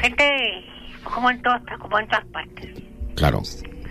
gente, como en todas partes. Claro.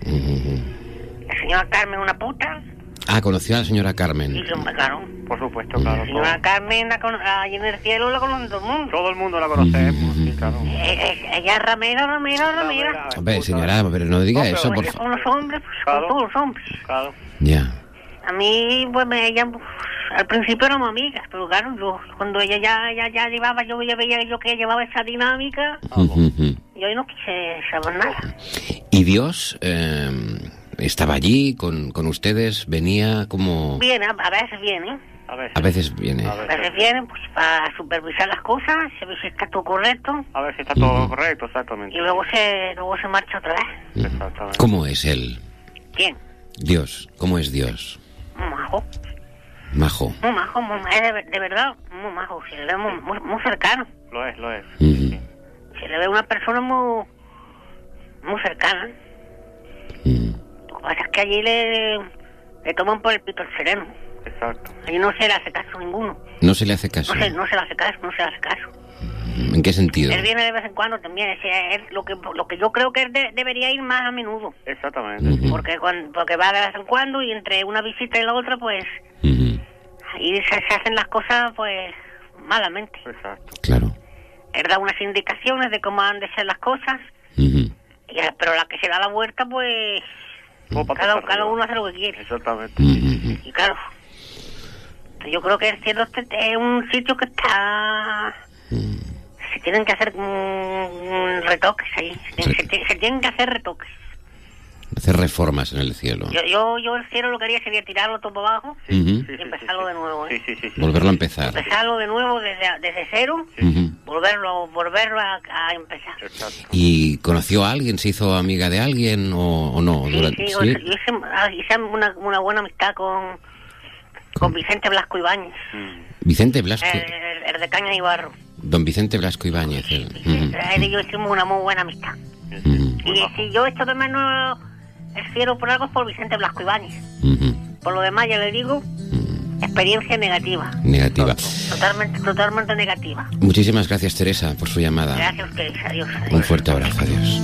La señora Carmen, una puta. Ah, conoció a la señora Carmen. Sí, claro. Por supuesto, claro. La señora Carmen, allí en el cielo la conoce todo el mundo. Todo el mundo la conocemos, sí, claro. Ella es ramera. Hombre, señora, pero no diga eso, por Pues favor. con los hombres, pues Claro. con todos los hombres. Claro. Ya. A mí, pues, ella, al principio éramos amigas, pero claro, cuando ella ya llevaba, yo ya veía yo que llevaba esa dinámica, yo no quise saber nada. ¿Y Dios estaba allí con ustedes? ¿Venía como...? Viene, a veces viene. A veces viene. A veces viene, pues, para supervisar las cosas, se ve si está todo correcto, A ver si está todo correcto, exactamente. y luego se marcha otra vez. Exactamente. ¿Cómo es él? ¿Quién? Dios. ¿Cómo es Dios? Muy majo. Majo. Muy majo, es de verdad, muy majo. Se le ve muy cercano. Lo es. Ujú. Se le ve una persona muy cercana. Lo que pasa es que allí le toman por el pito el sereno. Exacto. Allí no se le hace caso a ninguno. No se le hace caso. No se le hace caso. ¿En qué sentido? Él viene de vez en cuando también. Es lo que yo creo que él debería ir más a menudo. Exactamente. Ujú. Porque va de vez en cuando y entre una visita y la otra, pues, Ujú. ahí se hacen las cosas, pues, malamente. Exacto. Claro. Él da unas indicaciones de cómo han de ser las cosas, Ujú. pero la que se da la vuelta, pues, cada uno hace lo que quiere. Exactamente. Ujú. Y claro, yo creo que el cielo es un sitio que está... Se tienen que hacer retoques ahí. Se tienen que hacer retoques. Hacer reformas en el cielo. Yo el cielo lo que haría sería tirarlo todo para abajo Ujú. y empezarlo de nuevo. Sí. Volverlo a empezar. Empezarlo de nuevo desde cero, Ujú. volverlo a empezar. Exacto. ¿Y conoció a alguien? ¿Se hizo amiga de alguien o no? Sí, Durante- yo hice una buena amistad con Vicente Blasco Ibáñez, Vicente Blasco. el de Caña y Barro. Don Vicente Blasco Ibáñez. Él. Ujú. Él y yo hicimos una muy buena amistad. Ujú. Y si yo echo de menos el cielo por algo es por Vicente Blasco Ibáñez. Ujú. Por lo demás, ya le digo, experiencia negativa. Negativa. Totalmente negativa. Muchísimas gracias, Teresa, por su llamada. Gracias a ustedes. Adiós. Un fuerte abrazo. Adiós.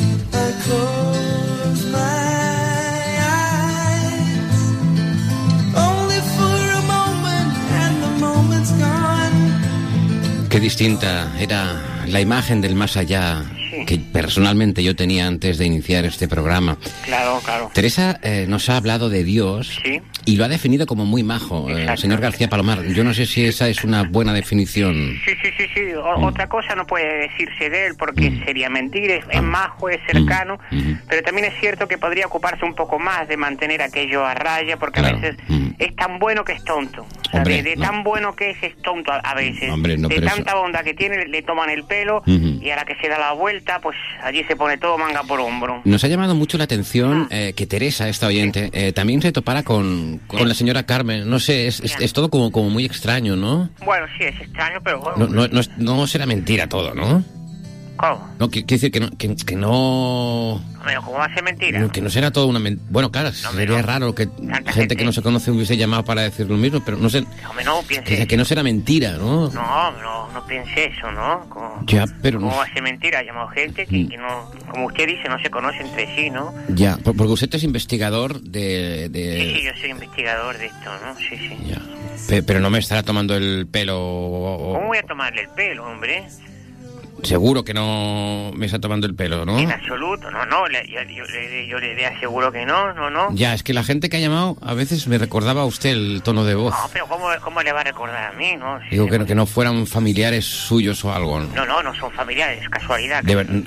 Qué distinta era la imagen del más allá que personalmente yo tenía antes de iniciar este programa. Claro. Teresa nos ha hablado de Dios Sí. y lo ha definido como muy majo, Exacto. señor García Palomar. Yo no sé si esa es una buena definición. Sí. Otra cosa no puede decirse de él porque sería mentir. Es majo, es cercano, pero también es cierto que podría ocuparse un poco más de mantener aquello a raya porque Claro. a veces es tan bueno que es tonto. O sea, Hombre, de no. tan bueno que es tonto a veces. Hombre, no, de pero tanta bondad que tiene, le toman el pelo y a la que se da la vuelta, pues allí se pone todo manga por hombro. Nos ha llamado mucho la atención que Teresa, esta oyente, también se topara con la señora Carmen. No sé, es todo como muy extraño, ¿no? Bueno, sí, es extraño, pero bueno. No será mentira todo, ¿no? ¿Cómo? No, quiere decir que no... Hombre, ¿cómo va a ser mentira? Que no será todo una mentira. Bueno, claro, sería raro que gente que no se conoce hubiese llamado para decir lo mismo, pero no sé... Hombre, no piense. Que no será mentira, ¿no? No piense eso, ¿no? Ya, pero... ¿Cómo va a ser mentira? Ha llamado gente que no, como usted dice, no se conoce entre sí, ¿no? Ya, porque usted es investigador de... Sí, yo soy investigador de esto, ¿no? Sí. Ya. Pero no me estará tomando el pelo... ¿Cómo voy a tomarle el pelo, hombre? Seguro que no me está tomando el pelo, ¿no? En absoluto, no, yo le aseguro que no. Ya, es que la gente que ha llamado a veces me recordaba a usted el tono de voz. No, pero ¿cómo le va a recordar a mí, no? Sí, Digo que no fueran familiares suyos o algo. No son familiares, es casualidad.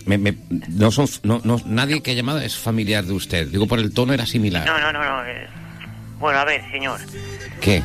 Nadie que ha llamado es familiar de usted. Digo, por el tono era similar. No. Bueno, a ver, señor. ¿Qué?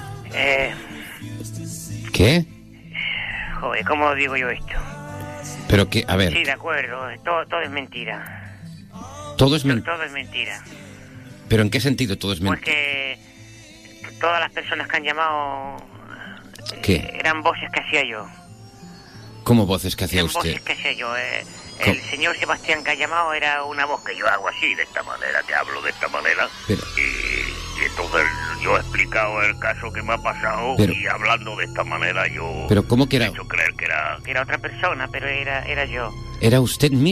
¿Qué? Joder, ¿cómo digo yo esto? Pero que, a ver... Sí, de acuerdo, todo es mentira. Todo es mentira. Todo es mentira. ¿Pero en qué sentido todo es Pues mentira? que todas las personas que han llamado ¿Qué? eran voces que hacía yo. ¿Cómo voces que hacía Eran usted? voces que hacía yo. El señor Sebastián que ha llamado era una voz que yo hago así, de esta manera, que hablo de esta manera. Pero- Y entonces yo he explicado el caso que me ha pasado Pero- y hablando de esta manera yo Pero ¿cómo que he era? hecho creer que era otra persona, pero era yo. ¿Era usted mismo?